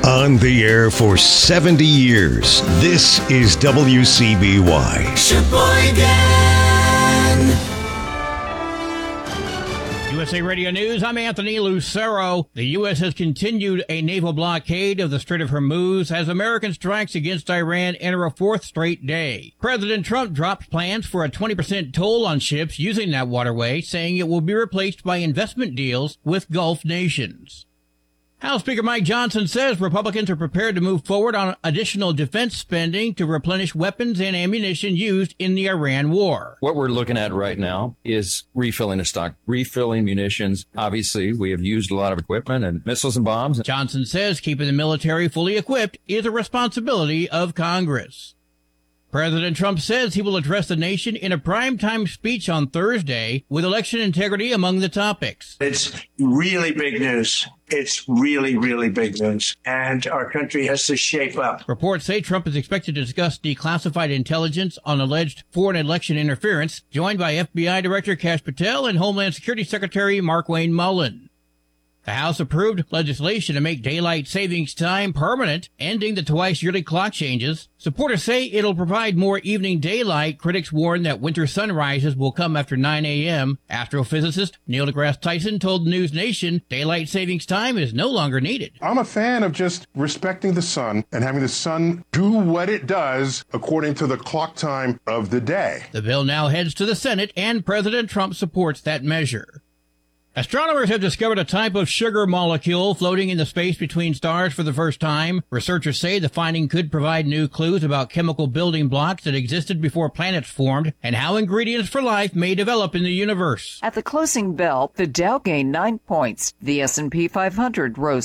On the air for 70 years, this is WCBY. Sheboygan. USA Radio News, I'm Anthony Lucero. The U.S. has continued a naval blockade of the Strait of Hormuz as American strikes against Iran enter a fourth straight day. President Trump dropped plans for a 20% toll on ships using that waterway, saying it will be replaced by investment deals with Gulf nations. House Speaker Mike Johnson says Republicans are prepared to move forward on additional defense spending to replenish weapons and ammunition used in the Iran war. What we're looking at right now is refilling the stock, refilling munitions. Obviously, we have used a lot of equipment and missiles and bombs. Johnson says keeping the military fully equipped is a responsibility of Congress. President Trump says he will address the nation in a primetime speech on Thursday with election integrity among the topics. It's really big news. It's really, really big news. And our country has to shape up. Reports say Trump is expected to discuss declassified intelligence on alleged foreign election interference, joined by FBI Director Kash Patel and Homeland Security Secretary Markwayne Mullin. The House approved legislation to make daylight savings time permanent, ending the twice-yearly clock changes. Supporters say it'll provide more evening daylight. Critics warn that winter sunrises will come after 9 a.m. Astrophysicist Neil deGrasse Tyson told News Nation daylight savings time is no longer needed. I'm a fan of just respecting the sun and having the sun do what it does according to the clock time of the day. The bill now heads to the Senate, and President Trump supports that measure. Astronomers have discovered a type of sugar molecule floating in the space between stars for the first time. Researchers say the finding could provide new clues about chemical building blocks that existed before planets formed and how ingredients for life may develop in the universe. At the closing bell, the Dow gained 9 points. The S&P 500 rose